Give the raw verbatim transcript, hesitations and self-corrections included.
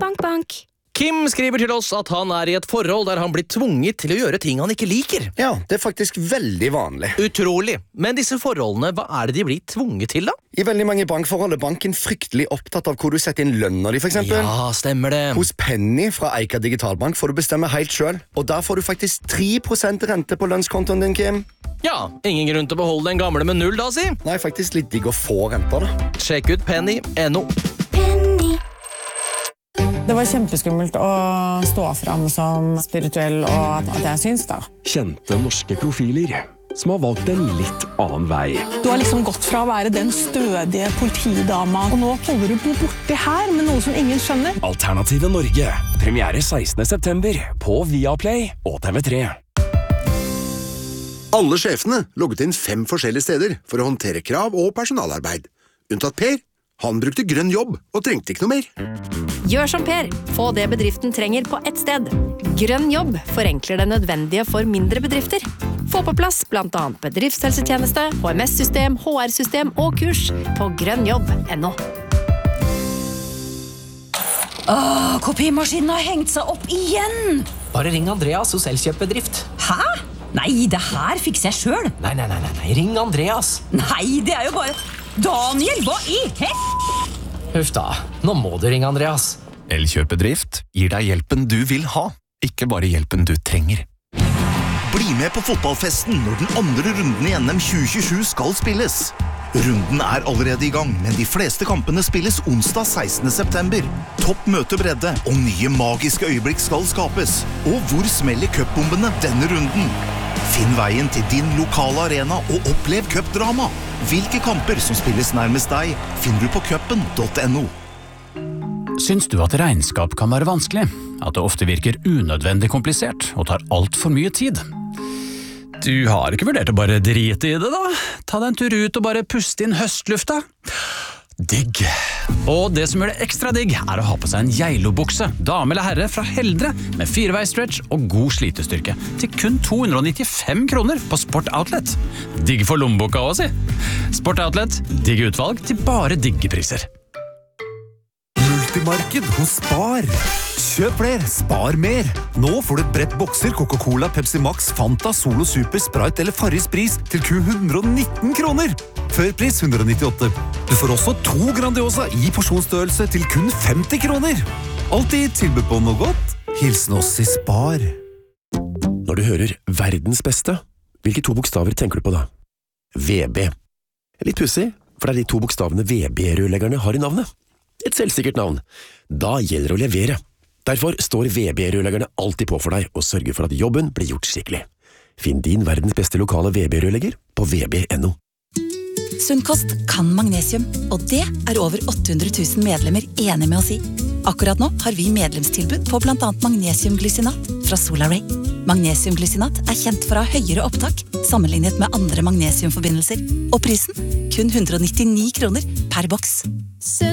Bank, bank. Kim skriver til oss at han er i et forhold der han blir tvunget til å gjøre ting han ikke liker. Ja, det er faktisk veldig vanlig. Utrolig. Men disse forholdene, hva er det de blir tvunget til da? I veldig mange bankforhold er banken fryktelig opptatt av hvor du setter inn lønner de, for eksempel. Ja, stemmer det. Hos Penny fra Eika Digitalbank får du bestemme helt selv, og der får du faktisk tre prosent rente på lønnskontoen din, Kim. Ja, ingen grunn til å beholde den gamle med null da, si. Nei, faktisk litt digg å få renter da. Sjekk ut penny punktum no. Det var kjempeskummelt å stå fram som spirituell, og at jeg syns da. Kjente norske profiler som har valgt en litt annen vei. Du har liksom gått fra å være den stødige politidama, og nå holder du på borti her med noe som ingen skjønner. Alternative Norge. Premiere sekstende september på Viaplay og T V tre. Alle sjefene logget inn fem forskjellige steder for å håndtere krav og personalarbeid. Unntatt Per. Han brukte grønn jobb og trengte ikke noe mer. Gjør som Per. Få det bedriften trenger på ett sted. Grønn jobb forenkler det nødvendige for mindre bedrifter. Få på plass blant annet bedriftshelsetjeneste, H M S-system, H R-system og kurs på grønnjobb punktum no. Åh, kopimaskinen har hengt seg opp igjen! Bare ring Andreas hos Elkjøp-bedrift. Hæ? Nei, det her fikser jeg selv. Nei, nei, nei, nei, ring Andreas. Nei, det er jo bare... Daniel, hva i hel... Huff da, nå må du ringe Andreas. Elkjøp-bedrift gir deg hjelpen du vil ha, ikke bare hjelpen du trenger. Bli med på fotballfesten når den andre runden i N M tjue tjuesju skal spilles. Runden er allerede i gang, men de fleste kampene spilles onsdag sekstende september. Topp møtebredde og nye magiske øyeblikk skal skapes. Og hvor smeller cupbombene denne runden? Finn veien til din lokale arena og opplev cupdrama. Hvilke kamper som spilles nærmest deg, finner du på cupen punktum no. Syns du at regnskap kan være vanskelig? At det ofte virker unødvendig komplisert og tar alt for mye tid? Du har ikke vurdert å bare drite i det da? Ta deg en tur ut og bare puste inn høstlufta. Digg. Og det som gjør det ekstra digg er å ha på seg en Geilo-bukse, dame eller herre fra Heldre, med fireveisstretch og god slitestyrke, til kun to hundre og nittifem kroner på Sport Outlet. Digg for lommeboka også, si. Sport Outlet, digg utvalg til bare digge priser. Multimarked hos Spar. Kjøp flere, spar mer. Nå får du et brett bokser Coca-Cola, Pepsi Max, Fanta, Solo Super, Sprite eller Farris Bris til kun hundre og nitten kroner. Før pris hundre og nittiåtte. Du får også to Grandiosa i porsjonsstørrelse til kun femti kroner. Alltid tilbud på noe godt. Hilsen oss i Spar. Når du hører verdens beste, hvilke to bokstaver tenker du på da? V B. Litt pussig, for det er de to bokstavene V B-rørleggerne har i navnet. Et selvsikkert navn. Da gjelder det å levere. Derfor står V B-rørleggerne alltid på for deg og sørger for at jobben blir gjort skikkelig. Finn din verdens beste lokale V B-rørlegger på v b punktum no. Sunnkost kan magnesium, og det er over åtte hundre tusen medlemmer enige med oss i. Akkurat nå har vi medlemstilbud på blant annet magnesiumglycinat fra Solaray. Magnesiumglycinat er kjent for å ha høyere opptak sammenlignet med andre magnesiumforbindelser, og prisen kun hundre og nittini kroner per boks.